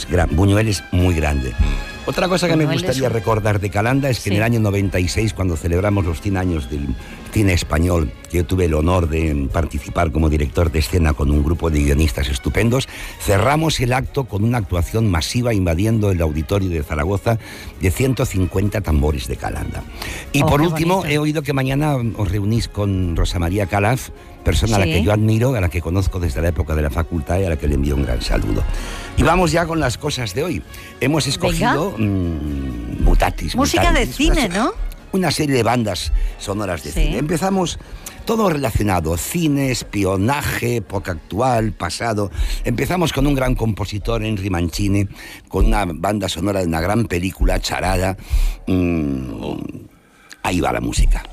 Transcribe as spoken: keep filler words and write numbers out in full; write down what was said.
es gran, Buñuel es muy grande. Otra cosa que Buñuel me gustaría es un... recordar de Calanda es que sí. en el año noventa y seis, cuando celebramos los cien años del cine español, que yo tuve el honor de participar como director de escena con un grupo de guionistas estupendos, cerramos el acto con una actuación masiva invadiendo el auditorio de Zaragoza de ciento cincuenta tambores de Calanda. Y oh, por último, bonito. he oído que mañana os reunís con Rosa María Calaf, persona sí. a la que yo admiro, a la que conozco desde la época de la facultad y a la que le envío un gran saludo. Y vamos ya con las cosas de hoy. Hemos escogido mmm, Mutatis música Mutandis, de cine, una, ¿no? Una serie de bandas sonoras de sí. cine. Empezamos todo relacionado, cine, espionaje, época actual, pasado. Empezamos con un gran compositor, Henry Mancini, con una banda sonora de una gran película, Charada. Mm, ahí va la música.